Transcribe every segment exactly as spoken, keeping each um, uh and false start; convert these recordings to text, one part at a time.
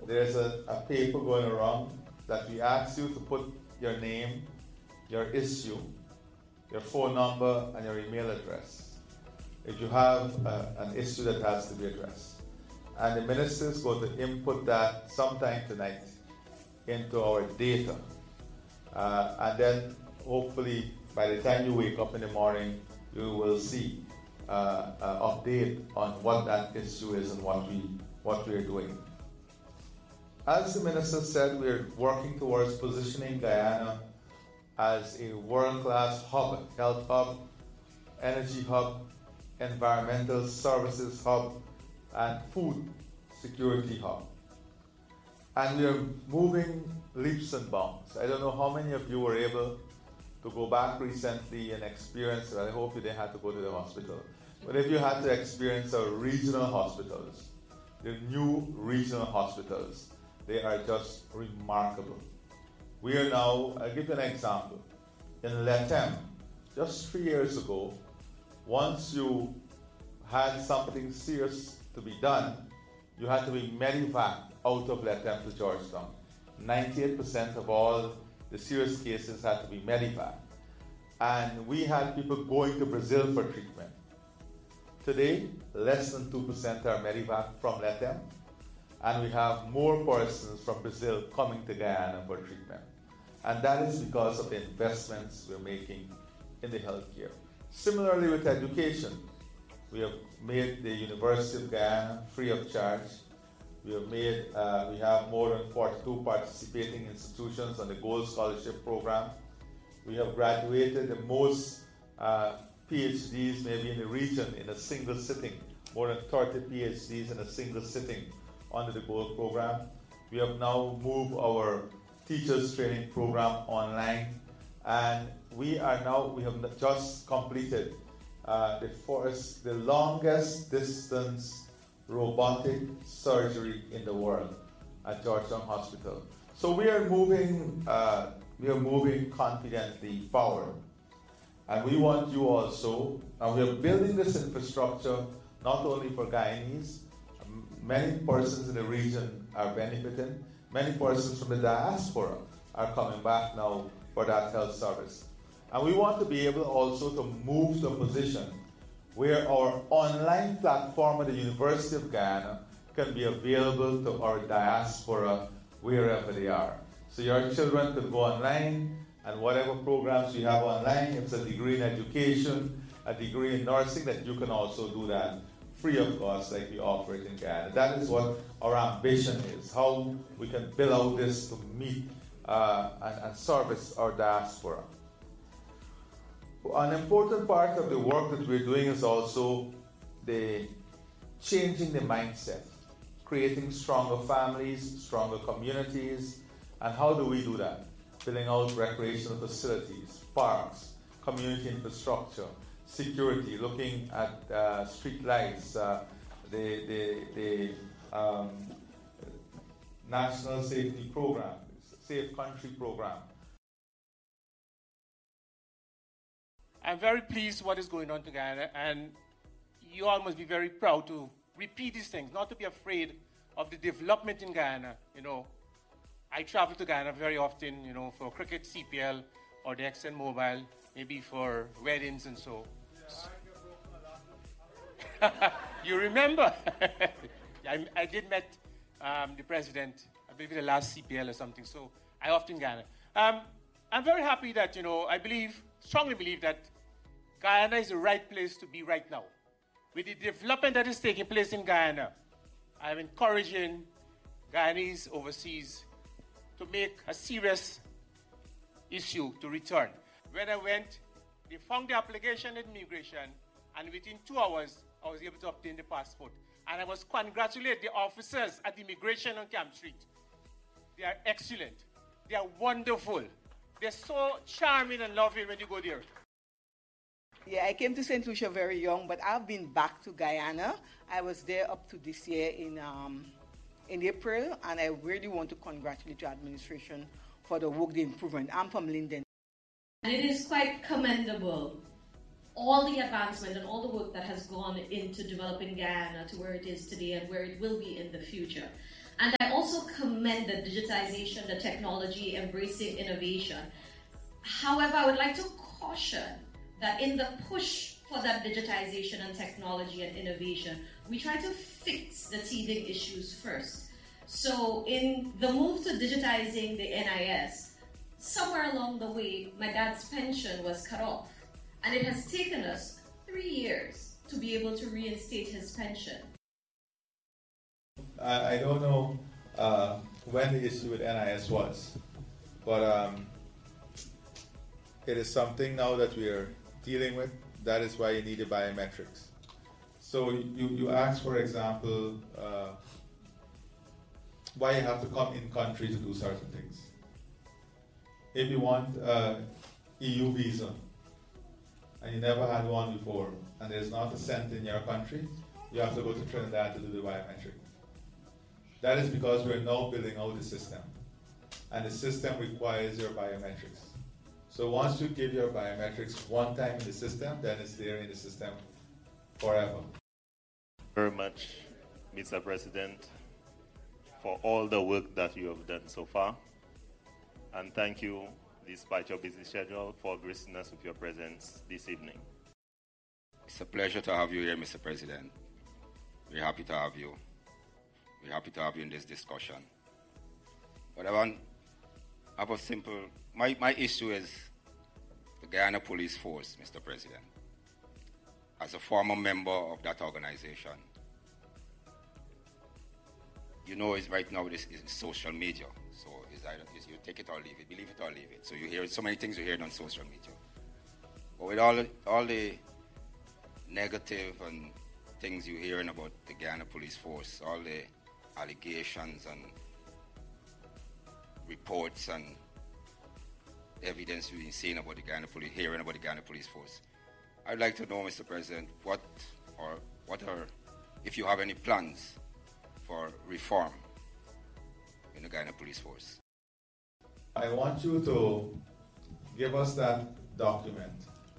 there's a, a paper going around that we ask you to put your name, your issue, your phone number, and your email address if you have a, an issue that has to be addressed. And the ministers go to input that sometime tonight into our data. Uh, and then hopefully by the time you wake up in the morning, you will see uh, an update on what that issue is and what, we, what we're doing. As the minister said, we're working towards positioning Guyana as a world-class hub, health hub, energy hub, environmental services hub, and food security hub. And we are moving leaps and bounds. I don't know how many of you were able to go back recently and experience, I hope you didn't have to go to the hospital, but if you had to experience our regional hospitals, the new regional hospitals, they are just remarkable. We are now, I'll give you an example. In Lethem, just three years ago, once you had something serious to be done, you had to be medevaced out of Lethem to Georgetown. ninety-eight percent of all the serious cases had to be medevaced. And we had people going to Brazil for treatment. Today, less than two percent are medevaced from Lethem, and we have more persons from Brazil coming to Guyana for treatment. And that is because of the investments we're making in the healthcare. Similarly with education, we have made the University of Guyana free of charge. We have made, uh, we have more than forty-two participating institutions on the Gold Scholarship Program. We have graduated the most uh, PhDs maybe in the region in a single sitting, more than thirty PhDs in a single sitting under the Gold Program. We have now moved our teachers training program online, and we are now, we have just completed uh, the first, the longest distance robotic surgery in the world at Georgetown Hospital. So we are moving, uh, we are moving confidently forward. And we want you also, and we are building this infrastructure not only for Guyanese, many persons in the region are benefiting, many persons from the diaspora are coming back now for that health service. And we want to be able also to move to a position where our online platform at the University of Guyana can be available to our diaspora wherever they are. So your children can go online, and whatever programs you have online, if it's a degree in education, a degree in nursing, that you can also do that free of cost like we offer it in Guyana. That is what our ambition is, how we can build out this to meet uh, and, and service our diaspora. An important part of the work that we're doing is also the changing the mindset, creating stronger families, stronger communities. And how do we do that? Building out recreational facilities, parks, community infrastructure, security, looking at uh, street lights, uh, the, the, the um, National Safety Program, Safe Country Program. I'm very pleased what is going on to Guyana, and you all must be very proud to repeat these things, not to be afraid of the development in Guyana. You know, I travel to Guyana very often, you know, for cricket, C P L, or the Exxon Mobil, maybe for weddings and so. You remember? I, I did met um, the president, I believe the last C P L or something, so I often Guyana. Um, I'm very happy that, you know, I believe, strongly believe that Guyana is the right place to be right now. With the development that is taking place in Guyana, I'm encouraging Guyanese overseas to make a serious issue to return. When I went, they found the application in immigration, and within two hours, I was able to obtain the passport. And I must congratulate the officers at immigration on Camp Street. They are excellent. They are wonderful. They're so charming and loving when you go there. Yeah, I came to Saint Lucia very young, but I've been back to Guyana. I was there up to this year in um, in April, and I really want to congratulate your administration for the work they're improving. I'm from Linden. And it is quite commendable, all the advancement and all the work that has gone into developing Guyana to where it is today and where it will be in the future. And I also commend the digitization, the technology, embracing innovation. However, I would like to caution that in the push for that digitization and technology and innovation, we try to fix the teething issues first. So in the move to digitizing the N I S, somewhere along the way, my dad's pension was cut off. And it has taken us three years to be able to reinstate his pension. I, I don't know uh, when the issue with N I S was, but um, it is something now that we are dealing with. That is why you need the biometrics. So you, you ask, for example, uh, why you have to come in country to do certain things. If you want an E U visa, and you never had one before, and there's not a cent in your country, you have to go to Trinidad to do the biometric. That is because we're now building out the system, and the system requires your biometrics. So once you give your biometrics one time in the system, then it's there in the system forever. Very much, Mister President, for all the work that you have done so far, and thank you, despite your busy schedule, for gracing us with your presence this evening. It's a pleasure to have you here, Mister President. We're happy to have you. We're happy to have you in this discussion. But I want I have a simple, my, my issue is the Guyana Police Force, Mister President. As a former member of that organization, you know it's right now this is social media. So it's either it's, you take it or leave it, believe it or leave it. So you hear so many things you hear on social media. But with all the, all the negative and things you're hearing about the Guyana Police Force, all the allegations and reports and evidence we've been seeing about the Guyana Police, hearing about the Guyana Police Force, I'd like to know, Mister President, what or what are, if you have any plans for reform in the Guyana Police Force. I want you to give us that document,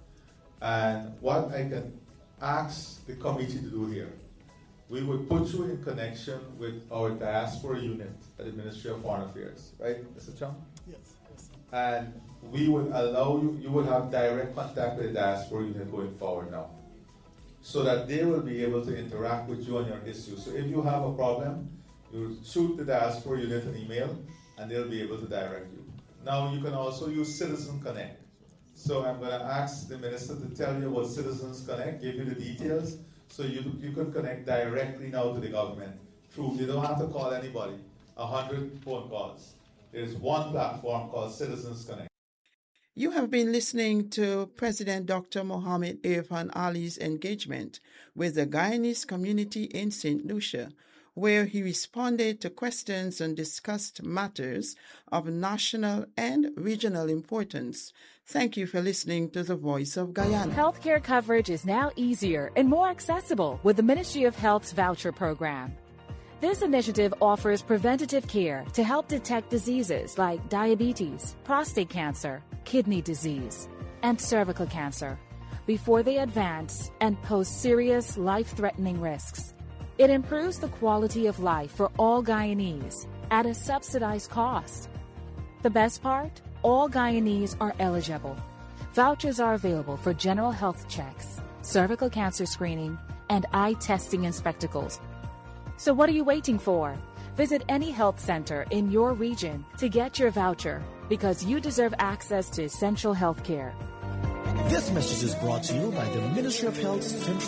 and what I can ask the committee to do here, we will put you in connection with our diaspora unit at the Ministry of Foreign Affairs, right, Mister Chung? Yes. yes. And we will allow you, you will have direct contact with the diaspora unit going forward now, so that they will be able to interact with you on your issue. So if you have a problem, you shoot the diaspora unit an email, and they'll be able to direct you. Now you can also use Citizen Connect. So I'm going to ask the minister to tell you about Citizens Connect, give you the details, so you, you can connect directly now to the government. Through, you don't have to call anybody, a hundred phone calls. There's one platform called Citizens Connect. You have been listening to President Doctor Mohamed Irfaan Ali's engagement with the Guyanese community in Saint Lucia, where he responded to questions and discussed matters of national and regional importance. Thank you for listening to The Voice of Guyana. Healthcare coverage is now easier and more accessible with the Ministry of Health's voucher program. This initiative offers preventative care to help detect diseases like diabetes, prostate cancer, kidney disease, and cervical cancer before they advance and pose serious life-threatening risks. It improves the quality of life for all Guyanese at a subsidized cost. The best part? All Guyanese are eligible. Vouchers are available for general health checks, cervical cancer screening, and eye testing and spectacles. So what are you waiting for? Visit any health center in your region to get your voucher, because you deserve access to essential health care. This message is brought to you by the Ministry of Health's Central